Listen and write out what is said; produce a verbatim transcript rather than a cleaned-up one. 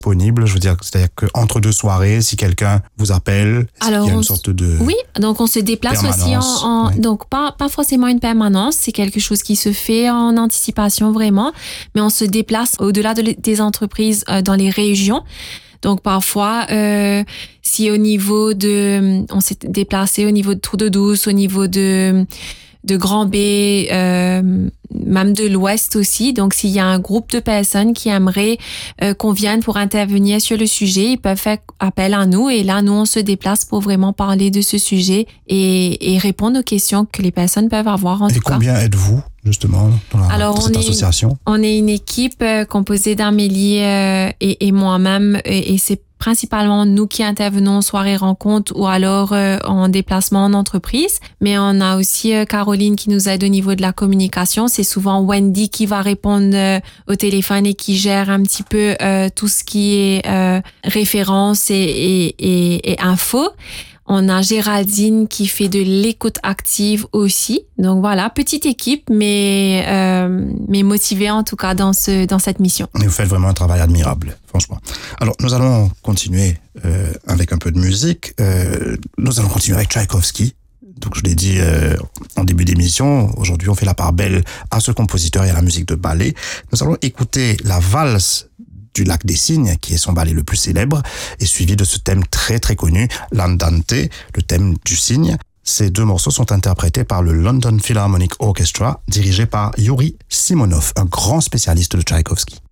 disponible, je veux dire, c'est-à-dire qu'entre deux soirées, si quelqu'un vous appelle, Alors, il y a une on sorte de... Oui, donc on se déplace aussi en... en oui. Donc, pas, pas forcément une permanence, c'est quelque chose qui se fait en anticipation vraiment, mais on se déplace au-delà de, des entreprises euh, dans les régions. Donc, parfois, euh, si au niveau de... On s'est déplacé au niveau de Tour-de-Douce, au niveau de... de Grand B, euh, même de l'Ouest aussi. Donc, s'il y a un groupe de personnes qui aimeraient euh, qu'on vienne pour intervenir sur le sujet, ils peuvent faire appel à nous. Et là, nous, on se déplace pour vraiment parler de ce sujet et, et répondre aux questions que les personnes peuvent avoir en et tout cas. Et combien êtes-vous, justement, dans, la, Alors, dans cette on association? Est, on est une équipe euh, composée d'Amélie euh, et, et moi-même. Et, et c'est principalement nous qui intervenons en soirée rencontre ou alors euh, en déplacement en entreprise. Mais on a aussi euh, Caroline qui nous aide au niveau de la communication. C'est souvent Wendy qui va répondre euh, au téléphone et qui gère un petit peu euh, tout ce qui est euh, référence et, et, et, et info. On a Géraldine qui fait de l'écoute active aussi. Donc voilà, petite équipe, mais, euh, mais motivée en tout cas dans, ce, dans cette mission. Et vous faites vraiment un travail admirable, franchement. Alors, nous allons continuer euh, avec un peu de musique. Euh, nous allons continuer avec Tchaïkovski. Donc, je l'ai dit euh, en début d'émission, aujourd'hui, on fait la part belle à ce compositeur et à la musique de ballet. Nous allons écouter la valse du Lac des Cygnes, qui est son ballet le plus célèbre, et suivi de ce thème très très connu, l'Andante, le thème du cygne. Ces deux morceaux sont interprétés par le London Philharmonic Orchestra, dirigé par Yuri Simonov, un grand spécialiste de Tchaïkovski.